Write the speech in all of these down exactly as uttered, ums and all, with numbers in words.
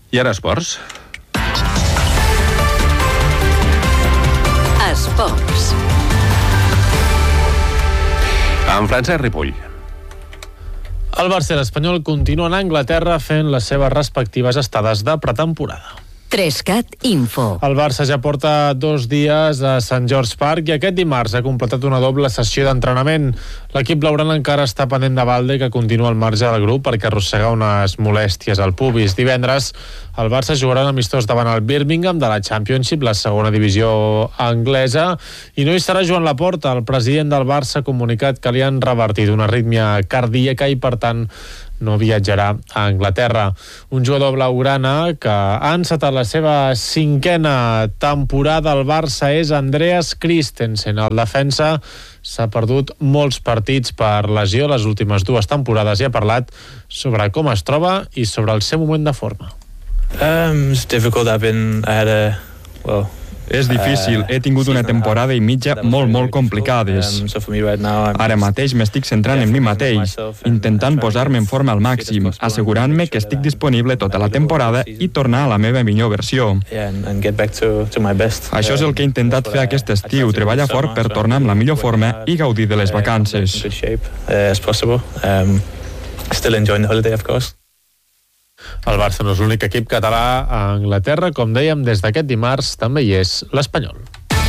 I ara esports. Esports. Amb Francesc Ripoll. El Barça i l'Espanyol continuen a Anglaterra fent les seves respectives estades de pretemporada. Trescat Info. El Barça ja porta dos dies a Sant George Park i aquest dimarts ha completat una doble sessió d'entrenament. L'equip blaugrana encara està pendent de Balde, que continua al marge del grup perquè arrossega unes molèsties al pubis. Divendres el Barça jugarà un amistós davant el Birmingham de la Championship, la segona divisió anglesa, i no hi serà Joan Laporta. El president del Barça ha comunicat que li han revertit una arrítmia cardíaca i per tant no viatjarà a Anglaterra. Un jugador blaugrana que ha encetat la seva cinquena temporada al Barça és Andreas Christensen. El defensa s'ha perdut molts partits per lesió les últimes dues temporades i ha parlat sobre com es troba i sobre el seu moment de forma. Um, it's difficult. I've been, I had a, well, És difícil, he tingut una temporada i mitja molt, molt complicades. Ara mateix m'estic centrant en mi mateix, intentant posar-me en forma al màxim, assegurant-me que estic disponible tota la temporada i tornar a la meva millor versió. Això és el que he intentat fer aquest estiu, treballar fort per tornar amb la millor forma i gaudir de les vacances. Still enjoying the holiday, of course. El Barça no és l'únic equip català a Anglaterra, com dèiem, des d'aquest dimarts també hi és l'Espanyol.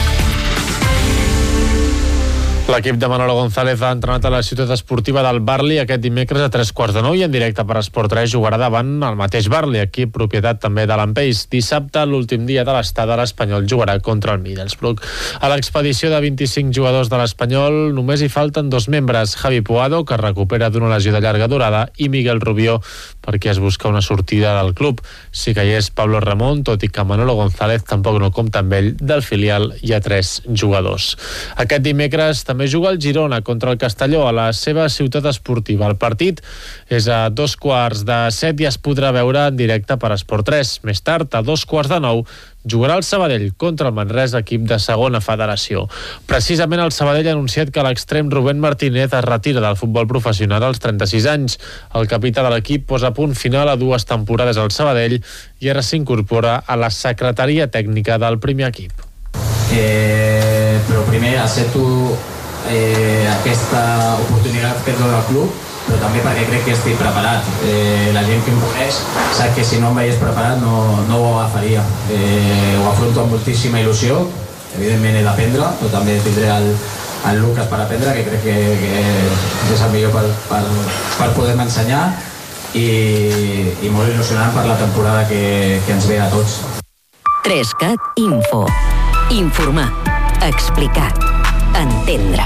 L'equip de Manolo González ha entrenat a la ciutat esportiva del Burnley aquest dimecres a tres quarts de nou i en directe per Esport tres jugarà davant el mateix Burnley, equip propietat també de l'Ampeix. Dissabte, l'últim dia de l'estada, l'Espanyol jugarà contra el Middlesbrough. A l'expedició de vint-i-cinc jugadors de l'Espanyol només hi falten dos membres, Javi Puado, que recupera d'una lesió de llarga durada, i Miguel Rubió, perquè es busca una sortida del club. Sí que hi és Pablo Ramón, tot i que Manolo González tampoc no compta amb ell. Del filial hi ha tres jugadors. Aquest dimecres també juga el Girona contra el Castelló a la seva ciutat esportiva. El partit és a dos quarts de set i es podrà veure en directe per Esport tres. Més tard, a dos quarts de nou, jugarà el Sabadell contra el Manresa, equip de segona federació. Precisament el Sabadell ha anunciat que l'extrem Rubén Martínez es retira del futbol professional als trenta-sis anys. El capità de l'equip posa punt final a dues temporades al Sabadell i ara s'incorpora a la secretaria tècnica del primer equip. Eh, però primer accepto eh, aquesta oportunitat que dona el club, però també perquè crec que estic preparat. Eh, la gent que em coneix sap que si no em veiés preparat no, no ho agafaria. Eh, ho afronto amb moltíssima il·lusió, evidentment he d'aprendre, però també tindré el, el Lucas per aprendre, que crec que, que és el millor per, per, per poder-me ensenyar i, i molt il·lusionant per la temporada que, que ens ve a tots. Trescat Info. Informar, explicar, entendre.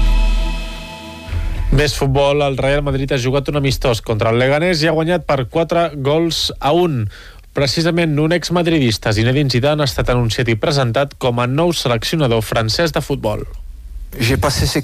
Més futbol, el Real Madrid ha jugat un amistós contra el Leganés i ha guanyat per quatre gols a un. Precisament un exmadridista, Zinedine Zidane, ha estat anunciat i presentat com a nou seleccionador francès de futbol. He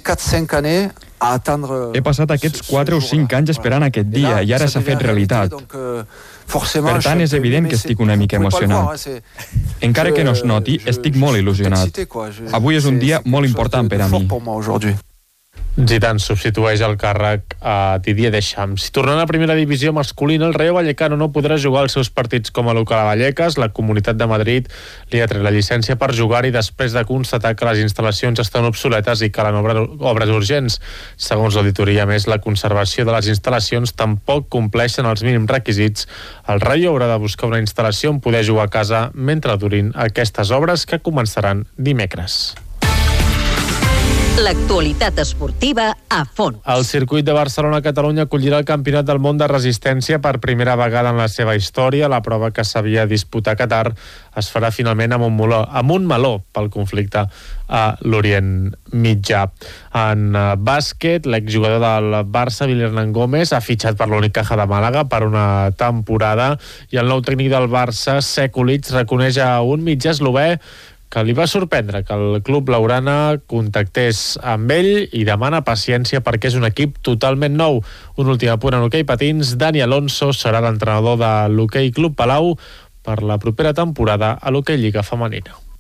passat aquests quatre o cinc anys esperant aquest dia i ara s'ha fet realitat. Per tant, és evident que estic una mica emocionat. Encara que no es noti, estic molt il·lusionat. Avui és un dia molt important per a mi. Zidane substitueix el càrrec a Didier Deschamps. Si tornant a primera divisió masculina, el Rayo Vallecano no podrà jugar els seus partits com a local a Vallecas. La Comunitat de Madrid li ha tret la llicència per jugar-hi després de constatar que les instal·lacions estan obsoletes i calen obres urgents. Segons l'auditoria, més, la conservació de les instal·lacions tampoc compleixen els mínims requisits. El Rayo haurà de buscar una instal·lació on poder jugar a casa mentre durin aquestes obres, que començaran dimecres. L'actualitat esportiva a fons. El circuit de Barcelona-Catalunya acollirà el Campionat del Món de Resistència per primera vegada en la seva història. La prova, que s'havia disputat a Qatar, es farà finalment a Montmeló, a Montmeló pel conflicte a l'Orient Mitjà. En bàsquet, l'exjugador del Barça, Willy Hernán Gómez, ha fitxat per l'Unicaja de Màlaga per una temporada i el nou tècnic del Barça, Sekulic, reconeix a un mitjà eslové que li va sorprendre que el club blaugrana contactés amb ell i demana paciència perquè és un equip totalment nou. Un últim apunt en hoquei patins, Dani Alonso serà l'entrenador de l'Hoquei Club Palau per la propera temporada a l'Hoquei Lliga Femenina.